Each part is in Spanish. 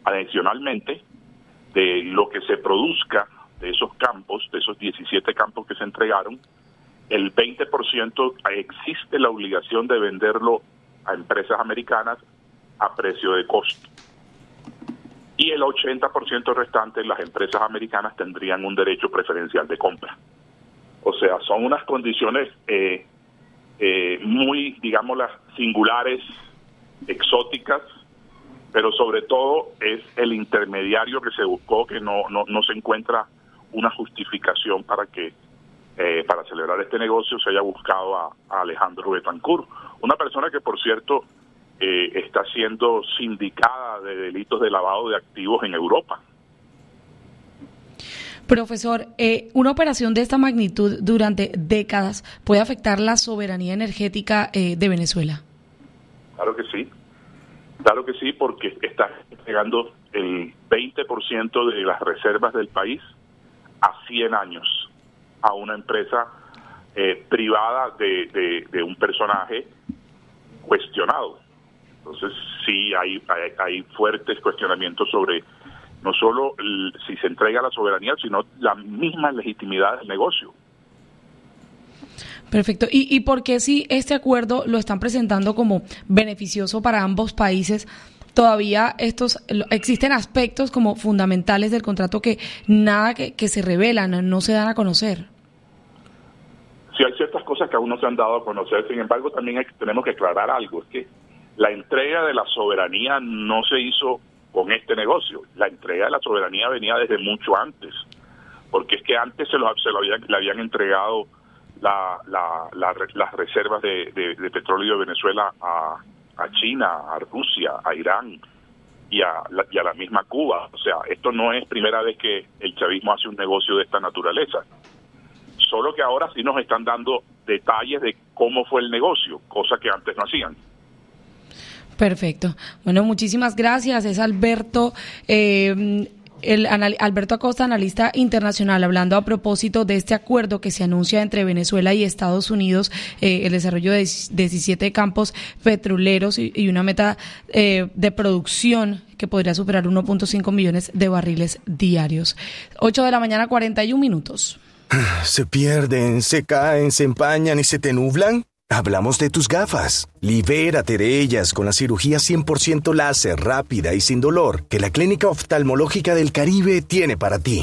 Adicionalmente, de lo que se produzca de esos campos, de esos 17 campos que se entregaron, el 20% existe la obligación de venderlo a empresas americanas a precio de costo. Y el 80% restante, las empresas americanas tendrían un derecho preferencial de compra. O sea, son unas condiciones muy, digámoslas, singulares, exóticas, pero sobre todo es el intermediario que se buscó, que no se encuentra una justificación para que para celebrar este negocio se haya buscado a Alejandro Betancourt, una persona que, por cierto, está siendo sindicada de delitos de lavado de activos en Europa. Profesor, una operación de esta magnitud durante décadas puede afectar la soberanía energética de Venezuela. Claro que sí, porque está entregando el 20% de las reservas del país a 100 años a una empresa privada de un personaje cuestionado. Entonces sí hay fuertes cuestionamientos sobre no solo si se entrega la soberanía, sino la misma legitimidad del negocio. Perfecto. ¿Y por qué si este acuerdo lo están presentando como beneficioso para ambos países, todavía existen aspectos como fundamentales del contrato que se revelan, no se dan a conocer? Sí, hay ciertas cosas que aún no se han dado a conocer. Sin embargo, también tenemos que aclarar algo, es que la entrega de la soberanía no se hizo con este negocio. La entrega de la soberanía venía desde mucho antes, porque es que antes le habían entregado las reservas de petróleo de Venezuela a China, a Rusia, a Irán y a la misma Cuba. O sea, esto no es primera vez que el chavismo hace un negocio de esta naturaleza. Solo que ahora sí nos están dando detalles de cómo fue el negocio, cosa que antes no hacían. Perfecto. Bueno, muchísimas gracias. Es Alberto Alberto Acosta, analista internacional, hablando a propósito de este acuerdo que se anuncia entre Venezuela y Estados Unidos, el desarrollo de 17 campos petroleros y una meta de producción que podría superar 1.5 millones de barriles diarios. 8:41 a.m. ¿Se pierden, se caen, se empañan y se te nublan? Hablamos de tus gafas. Libérate de ellas con la cirugía 100% láser, rápida y sin dolor que la Clínica Oftalmológica del Caribe tiene para ti.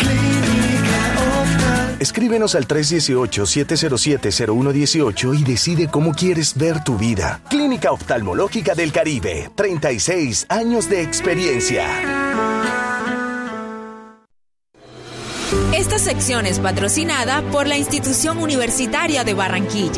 Escríbenos al 318-707-0118 y decide cómo quieres ver tu vida. Clínica Oftalmológica del Caribe, 36 años de experiencia. Esta sección es patrocinada por la Institución Universitaria de Barranquilla.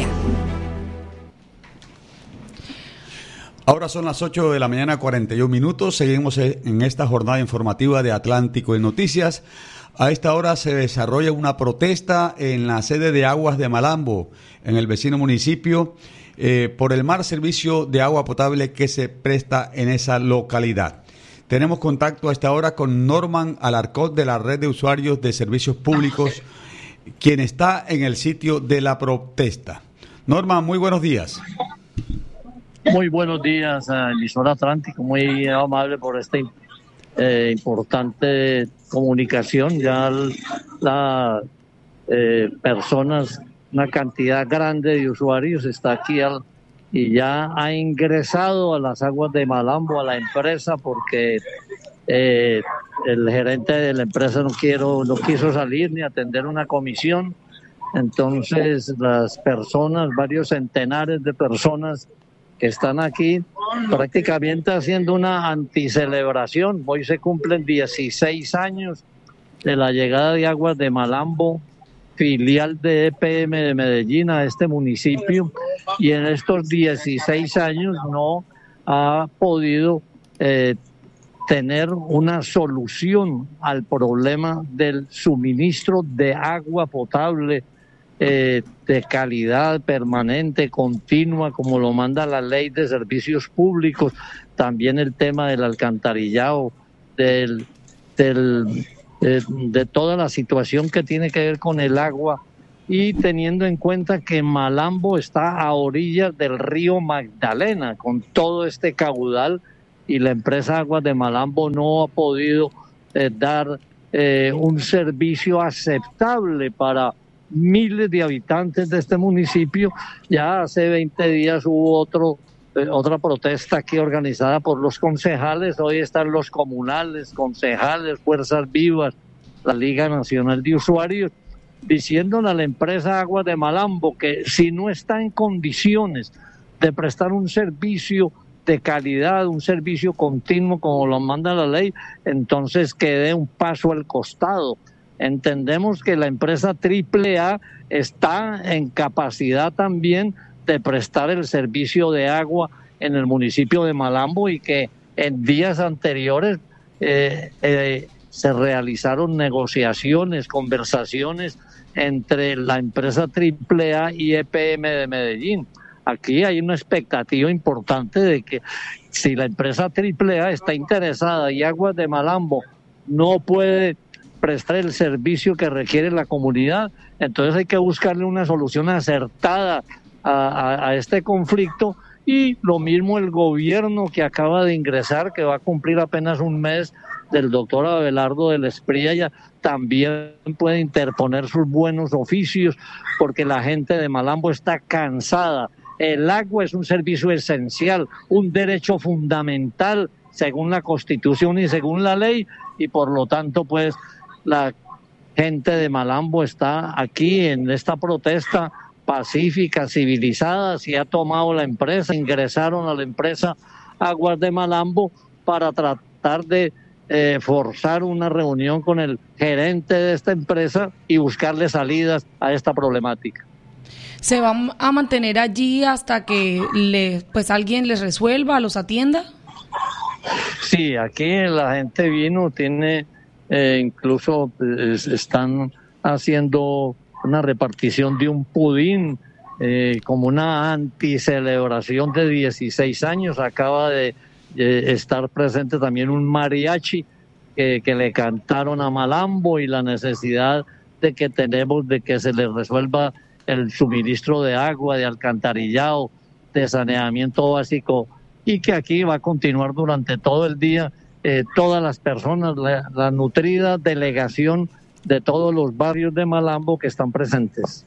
Ahora son las 8:41 a.m. Seguimos en esta jornada informativa de Atlántico en Noticias. A esta hora se desarrolla una protesta en la sede de Aguas de Malambo, en el vecino municipio, por el mal servicio de agua potable que se presta en esa localidad. Tenemos contacto a esta hora con Norman Alarcón de la Red de Usuarios de Servicios Públicos, quien está en el sitio de la protesta. Norman, muy buenos días. Muy buenos días, emisora Atlántico, muy amable por esta importante comunicación. Ya las personas, una cantidad grande de usuarios está aquí y ya ha ingresado a las aguas de Malambo, a la empresa, porque el gerente de la empresa no quiso salir ni atender una comisión. Entonces las personas, varios centenares de personas que están aquí prácticamente haciendo una anticelebración. Hoy se cumplen 16 años de la llegada de Aguas de Malambo, filial de EPM de Medellín, a este municipio, y en estos 16 años no ha podido tener una solución al problema del suministro de agua potable de calidad permanente, continua, como lo manda la Ley de Servicios Públicos. También el tema del alcantarillado, de toda la situación que tiene que ver con el agua, y teniendo en cuenta que Malambo está a orillas del río Magdalena, con todo este caudal y la empresa Aguas de Malambo no ha podido dar un servicio aceptable para miles de habitantes de este municipio. Ya hace 20 días hubo otra protesta aquí organizada por los concejales. Hoy están los comunales, concejales, Fuerzas Vivas, la Liga Nacional de Usuarios, diciéndole a la empresa Aguas de Malambo que si no está en condiciones de prestar un servicio de calidad, un servicio continuo como lo manda la ley, entonces que dé un paso al costado. Entendemos que la empresa AAA está en capacidad también de prestar el servicio de agua en el municipio de Malambo y que en días anteriores se realizaron negociaciones, conversaciones entre la empresa AAA y EPM de Medellín. Aquí hay una expectativa importante de que si la empresa AAA está interesada y Aguas de Malambo no puede prestar el servicio que requiere la comunidad, entonces hay que buscarle una solución acertada a este conflicto. Y lo mismo el gobierno que acaba de ingresar, que va a cumplir apenas un mes, del doctor Abelardo del Espriella, también puede interponer sus buenos oficios, porque la gente de Malambo está cansada. El agua es un servicio esencial, un derecho fundamental según la Constitución y según la ley, y por lo tanto pues la gente de Malambo está aquí en esta protesta pacífica, civilizada. Se ha tomado la empresa, ingresaron a la empresa Aguas de Malambo para tratar de forzar una reunión con el gerente de esta empresa y buscarle salidas a esta problemática. ¿Se van a mantener allí hasta que alguien les resuelva, los atienda? Sí, aquí la gente vino, tiene incluso están haciendo una repartición de un pudín como una anticelebración de 16 años. Acaba de estar presente también un mariachi que le cantaron a Malambo y la necesidad de que tenemos de que se les resuelva el suministro de agua, de alcantarillado, de saneamiento básico, y que aquí va a continuar durante todo el día todas las personas, la nutrida delegación de todos los barrios de Malambo que están presentes.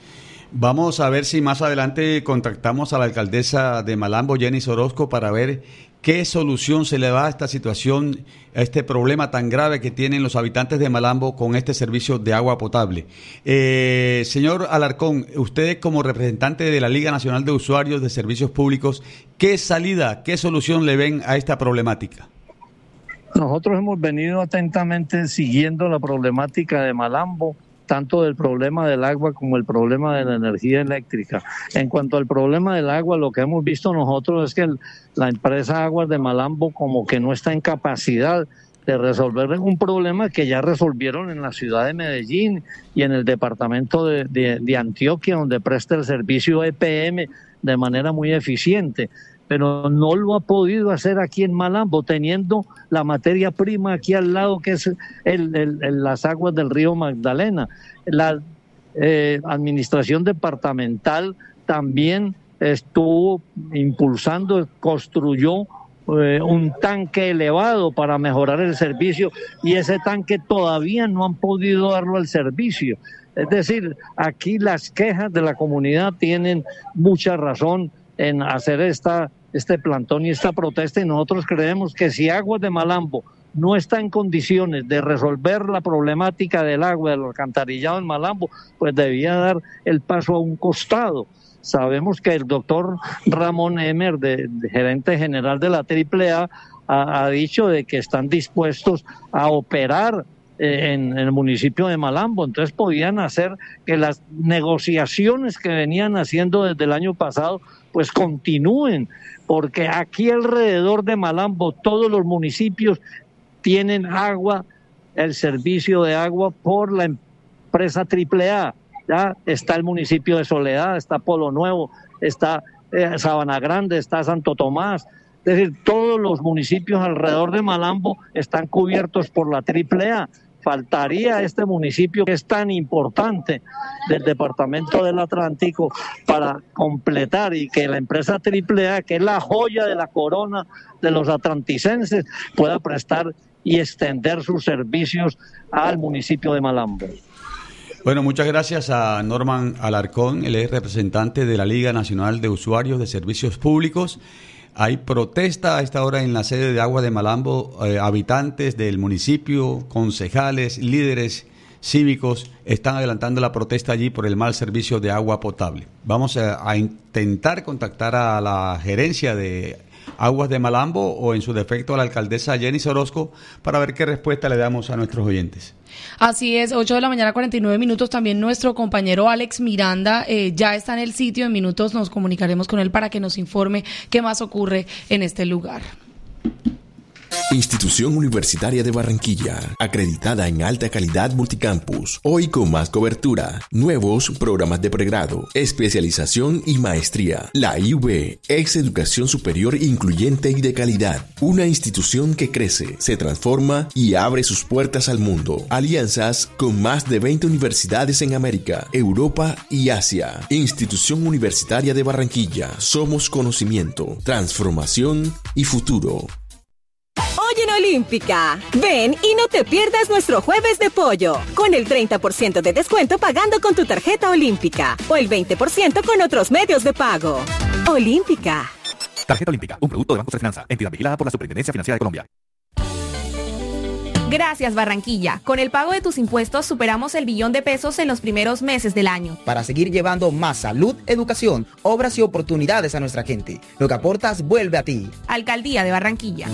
Vamos a ver si más adelante contactamos a la alcaldesa de Malambo, Jenny Orozco, para ver qué solución se le da a esta situación, a este problema tan grave que tienen los habitantes de Malambo con este servicio de agua potable. Señor Alarcón, usted como representante de la Liga Nacional de Usuarios de Servicios Públicos, ¿qué salida, qué solución le ven a esta problemática? Nosotros hemos venido atentamente siguiendo la problemática de Malambo, tanto del problema del agua como el problema de la energía eléctrica. En cuanto al problema del agua, lo que hemos visto nosotros es que la empresa Aguas de Malambo como que no está en capacidad de resolver un problema que ya resolvieron en la ciudad de Medellín y en el departamento de Antioquia, donde presta el servicio EPM de manera muy eficiente. Pero no lo ha podido hacer aquí en Malambo, teniendo la materia prima aquí al lado, que es las aguas del río Magdalena. La administración departamental también estuvo impulsando, construyó un tanque elevado para mejorar el servicio, y ese tanque todavía no han podido darlo al servicio. Es decir, aquí las quejas de la comunidad tienen mucha razón en hacer este plantón y esta protesta, y nosotros creemos que si Aguas de Malambo no está en condiciones de resolver la problemática del agua, del alcantarillado en Malambo, pues debía dar el paso a un costado. Sabemos que el doctor Ramón Emer, de gerente general de la AAA, ha dicho de que están dispuestos a operar en el municipio de Malambo. Entonces podían hacer que las negociaciones que venían haciendo desde el año pasado pues continúen, porque aquí alrededor de Malambo todos los municipios tienen agua, el servicio de agua por la empresa AAA. Ya está el municipio de Soledad, está Polo Nuevo, está Sabana Grande, está Santo Tomás. Es decir, todos los municipios alrededor de Malambo están cubiertos por la AAA. faltaría este municipio que es tan importante del departamento del Atlántico para completar y que la empresa AAA, que es la joya de la corona de los atlanticenses, pueda prestar y extender sus servicios al municipio de Malambo. Bueno, muchas gracias a Norman Alarcón, él es representante de la Liga Nacional de Usuarios de Servicios Públicos. Hay protesta a esta hora en la sede de Aguas de Malambo, habitantes del municipio, concejales, líderes cívicos están adelantando la protesta allí por el mal servicio de agua potable. Vamos a intentar contactar a la gerencia de Aguas de Malambo o en su defecto a la alcaldesa Jenny Orozco para ver qué respuesta le damos a nuestros oyentes. Así es, 8:49 a.m. También nuestro compañero Alex Miranda ya está en el sitio. En minutos nos comunicaremos con él para que nos informe qué más ocurre en este lugar. Institución Universitaria de Barranquilla, acreditada en alta calidad multicampus, hoy con más cobertura, nuevos programas de pregrado, especialización y maestría. La IUB es educación superior incluyente y de calidad, una institución que crece, se transforma y abre sus puertas al mundo. Alianzas con más de 20 universidades en América, Europa y Asia. Institución Universitaria de Barranquilla, somos conocimiento, transformación y futuro. Hoy en Olímpica, ven y no te pierdas nuestro jueves de pollo, con el 30% de descuento pagando con tu tarjeta Olímpica, o el 20% con otros medios de pago. Olímpica. Tarjeta Olímpica, un producto de Banco de Finanza, entidad vigilada por la Superintendencia Financiera de Colombia. Gracias, Barranquilla. Con el pago de tus impuestos superamos el billón de pesos en los primeros meses del año. Para seguir llevando más salud, educación, obras y oportunidades a nuestra gente. Lo que aportas vuelve a ti. Alcaldía de Barranquilla.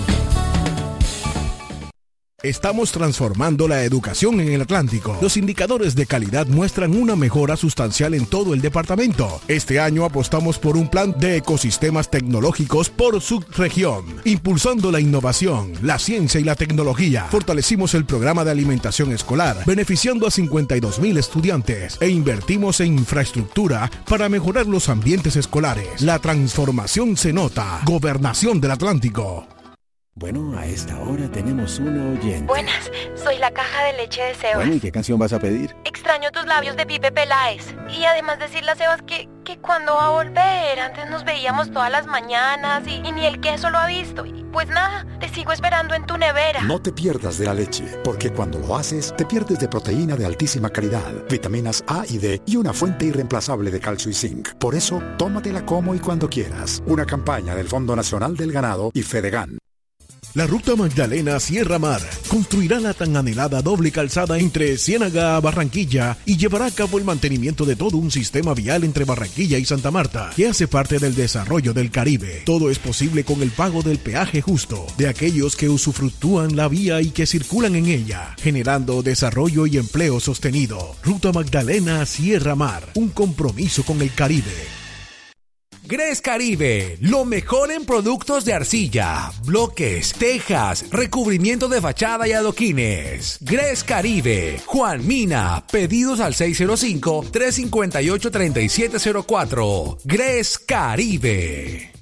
Estamos transformando la educación en el Atlántico. Los indicadores de calidad muestran una mejora sustancial en todo el departamento. Este año apostamos por un plan de ecosistemas tecnológicos por subregión, impulsando la innovación, la ciencia y la tecnología. Fortalecimos el programa de alimentación escolar, beneficiando a 52,000 estudiantes e invertimos en infraestructura para mejorar los ambientes escolares. La transformación se nota. Gobernación del Atlántico. Bueno, a esta hora tenemos una oyente. Buenas, soy la caja de leche de Sebas. Bueno, ¿y qué canción vas a pedir? Extraño tus labios de Pipe Peláez. Y además decirle a Sebas que cuando va a volver. Antes nos veíamos todas las mañanas y ni el queso lo ha visto. Y pues nada, te sigo esperando en tu nevera. No te pierdas de la leche, porque cuando lo haces, te pierdes de proteína de altísima calidad, vitaminas A y D y una fuente irreemplazable de calcio y zinc. Por eso, tómatela como y cuando quieras. Una campaña del Fondo Nacional del Ganado y Fedegan. La Ruta Magdalena Sierra Mar construirá la tan anhelada doble calzada entre Ciénaga a Barranquilla y llevará a cabo el mantenimiento de todo un sistema vial entre Barranquilla y Santa Marta, que hace parte del desarrollo del Caribe. Todo es posible con el pago del peaje justo de aquellos que usufructúan la vía y que circulan en ella, generando desarrollo y empleo sostenido. Ruta Magdalena Sierra Mar, un compromiso con el Caribe. Gres Caribe, lo mejor en productos de arcilla, bloques, tejas, recubrimiento de fachada y adoquines. Gres Caribe, Juan Mina, pedidos al 605-358-3704. Gres Caribe.